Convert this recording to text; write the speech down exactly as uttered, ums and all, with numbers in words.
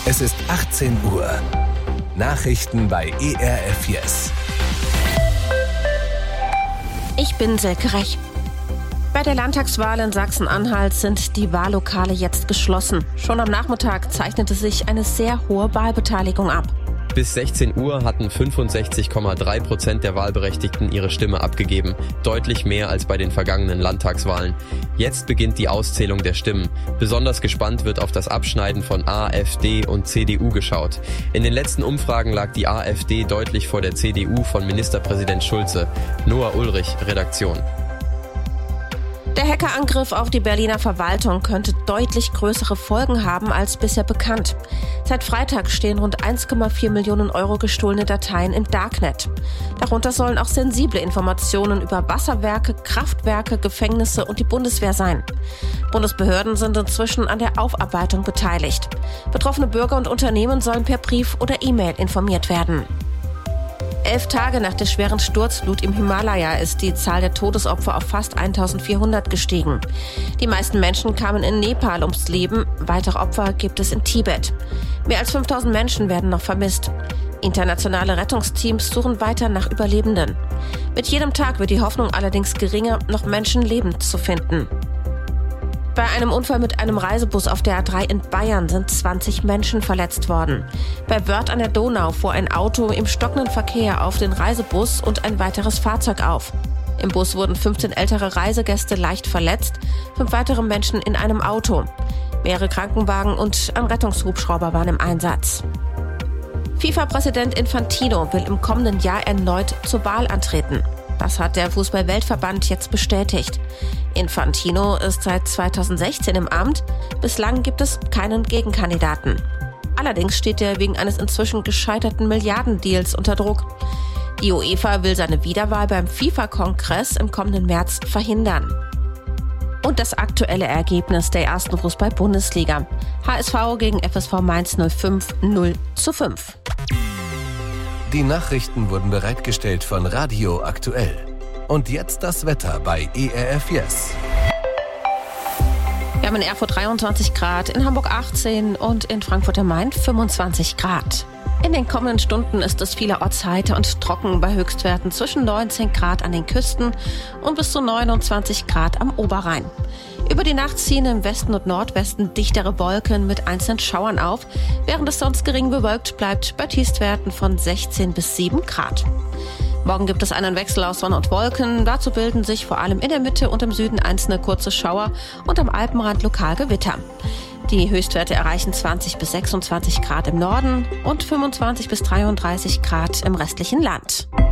Es ist achtzehn Uhr. Nachrichten bei E R F Yes. Ich bin Silke Rech. Bei der Landtagswahl in Sachsen-Anhalt sind die Wahllokale jetzt geschlossen. Schon am Nachmittag zeichnete sich eine sehr hohe Wahlbeteiligung ab. Bis sechzehn Uhr hatten fünfundsechzig Komma drei Prozent der Wahlberechtigten ihre Stimme abgegeben, deutlich mehr als bei den vergangenen Landtagswahlen. Jetzt beginnt die Auszählung der Stimmen. Besonders gespannt wird auf das Abschneiden von AfD und C D U geschaut. In den letzten Umfragen lag die AfD deutlich vor der C D U von Ministerpräsident Schulze. Noah Ulrich, Redaktion. Der Hackerangriff auf die Berliner Verwaltung könnte deutlich größere Folgen haben als bisher bekannt. Seit Freitag stehen rund eins Komma vier Millionen Euro gestohlene Dateien im Darknet. Darunter sollen auch sensible Informationen über Wasserwerke, Kraftwerke, Gefängnisse und die Bundeswehr sein. Bundesbehörden sind inzwischen an der Aufarbeitung beteiligt. Betroffene Bürger und Unternehmen sollen per Brief oder E-Mail informiert werden. Elf Tage nach der schweren Sturzflut im Himalaya ist die Zahl der Todesopfer auf fast eintausendvierhundert gestiegen. Die meisten Menschen kamen in Nepal ums Leben, weitere Opfer gibt es in Tibet. Mehr als fünftausend Menschen werden noch vermisst. Internationale Rettungsteams suchen weiter nach Überlebenden. Mit jedem Tag wird die Hoffnung allerdings geringer, noch Menschen lebend zu finden. Bei einem Unfall mit einem Reisebus auf der A drei in Bayern sind zwanzig Menschen verletzt worden. Bei Wörth an der Donau fuhr ein Auto im stockenden Verkehr auf den Reisebus und ein weiteres Fahrzeug auf. Im Bus wurden fünfzehn ältere Reisegäste leicht verletzt, fünf weitere Menschen in einem Auto. Mehrere Krankenwagen und ein Rettungshubschrauber waren im Einsatz. FIFA-Präsident Infantino will im kommenden Jahr erneut zur Wahl antreten. Das hat der Fußball-Weltverband jetzt bestätigt. Infantino ist seit zweitausendsechzehn im Amt. Bislang gibt es keinen Gegenkandidaten. Allerdings steht er wegen eines inzwischen gescheiterten Milliardendeals unter Druck. Die UEFA will seine Wiederwahl beim FIFA-Kongress im kommenden März verhindern. Und das aktuelle Ergebnis der ersten Fußball-Bundesliga. H S V gegen F S V Mainz null fünf, null zu fünf. Die Nachrichten wurden bereitgestellt von Radio Aktuell. Und jetzt das Wetter bei E R F Yes. Wir haben in Erfurt dreiundzwanzig Grad, in Hamburg achtzehn und in Frankfurt am Main fünfundzwanzig Grad. In den kommenden Stunden ist es vielerorts heiter und trocken bei Höchstwerten zwischen neunzehn Grad an den Küsten und bis zu neunundzwanzig Grad am Oberrhein. Über die Nacht ziehen im Westen und Nordwesten dichtere Wolken mit einzelnen Schauern auf, während es sonst gering bewölkt bleibt bei Tiefstwerten von sechzehn bis sieben Grad. Morgen gibt es einen Wechsel aus Sonne und Wolken. Dazu bilden sich vor allem in der Mitte und im Süden einzelne kurze Schauer und am Alpenrand lokal Gewitter. Die Höchstwerte erreichen zwanzig bis sechsundzwanzig Grad im Norden und fünfundzwanzig bis dreiunddreißig Grad im restlichen Land.